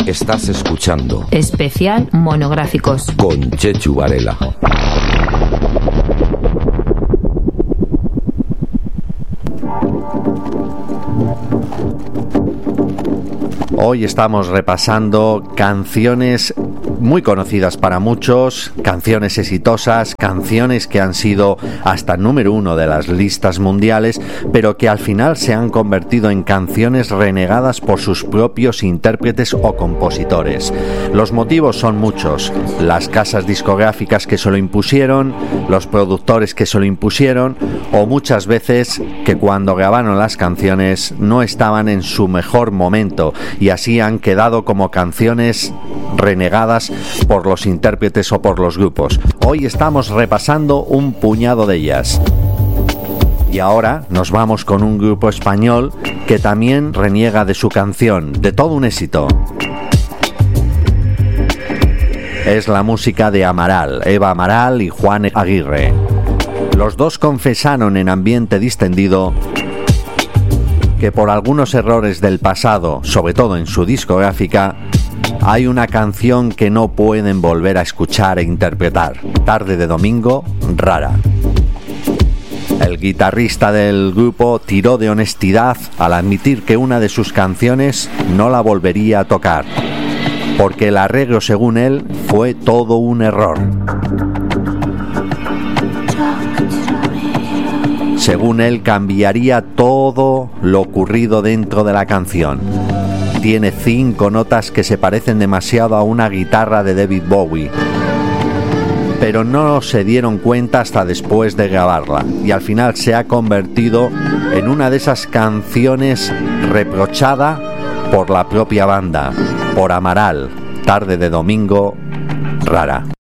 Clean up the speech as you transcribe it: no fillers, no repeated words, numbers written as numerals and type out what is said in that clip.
Estás escuchando Especial Monográficos con Chechu Varela. Hoy estamos repasando canciones muy conocidas para muchos, canciones exitosas, canciones que han sido hasta número 1 de las listas mundiales, pero que al final se han convertido en canciones renegadas por sus propios intérpretes o compositores. Los motivos son muchos: las casas discográficas que se lo impusieron, los productores que se lo impusieron, o muchas veces que cuando grabaron las canciones no estaban en su mejor momento y así han quedado como canciones renegadas por los intérpretes o por los grupos. Hoy estamos repasando un puñado de ellas. Y ahora nos vamos con un grupo español que también reniega de su canción, de todo un éxito. Es la música de Amaral, Eva Amaral y Juan Aguirre. Los dos confesaron en ambiente distendido que por algunos errores del pasado, sobre todo en su discográfica, hay una canción que no pueden volver a escuchar e interpretar. Tarde de domingo, rara. El guitarrista del grupo tiró de honestidad al admitir que una de sus canciones no la volvería a tocar, porque el arreglo, según él, fue todo un error. Según él, cambiaría todo lo ocurrido dentro de la canción. Tiene 5 notas que se parecen demasiado a una guitarra de David Bowie, pero no se dieron cuenta hasta después de grabarla, y al final se ha convertido en una de esas canciones reprochada por la propia banda, por Amaral. Tarde de domingo, rara.